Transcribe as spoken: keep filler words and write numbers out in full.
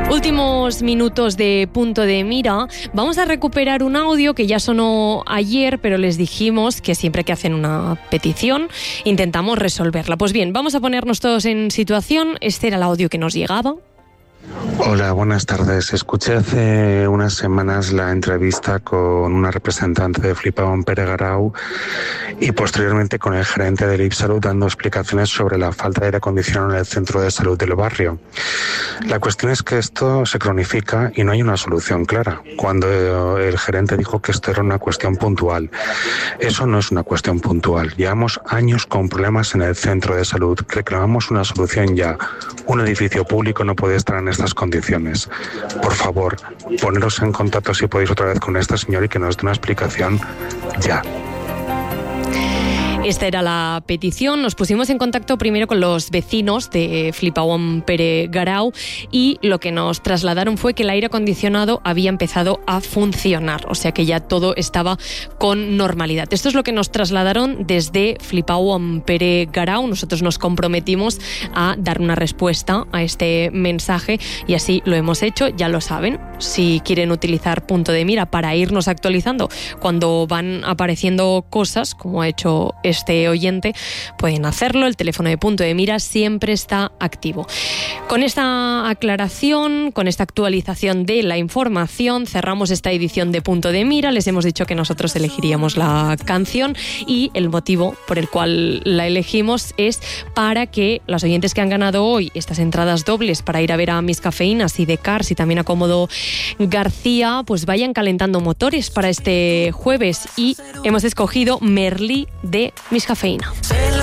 Últimos minutos de Punto de Mira. Vamos a recuperar un audio que ya sonó ayer, pero les dijimos que siempre que hacen una petición intentamos resolverla. Pues bien, vamos a ponernos todos en situación. Este era el audio que nos llegaba. Hola, buenas tardes. Escuché hace unas semanas la entrevista con una representante de Flipaban Pere Garau y posteriormente con el gerente del I P Salud dando explicaciones sobre la falta de aire acondicionado en el centro de salud del barrio. La cuestión es que esto se cronifica y no hay una solución clara. Cuando el gerente dijo que esto era una cuestión puntual, eso no es una cuestión puntual. Llevamos años con problemas en el centro de salud. Reclamamos una solución ya. Un edificio público no puede estar en estas condiciones. Por favor, poneros en contacto si podéis otra vez con esta señora y que nos dé una explicación ya. Esta era la petición. Nos pusimos en contacto primero con los vecinos de Flipaban Pere Garau y lo que nos trasladaron fue que el aire acondicionado había empezado a funcionar, o sea que ya todo estaba con normalidad. Esto es lo que nos trasladaron desde Flipaban Pere Garau. Nosotros nos comprometimos a dar una respuesta a este mensaje y así lo hemos hecho. Ya lo saben, si quieren utilizar Punto de Mira para irnos actualizando cuando van apareciendo cosas, como ha hecho este oyente, pueden hacerlo. El teléfono de Punto de Mira siempre está activo. Con esta aclaración, con esta actualización de la información, cerramos esta edición de Punto de Mira. Les hemos dicho que nosotros elegiríamos la canción y el motivo por el cual la elegimos es para que los oyentes que han ganado hoy estas entradas dobles para ir a ver a Mis Cafeínas y de Cars y también a Cómodo García, pues vayan calentando motores para este jueves y hemos escogido Merlí de Mis Cafeína.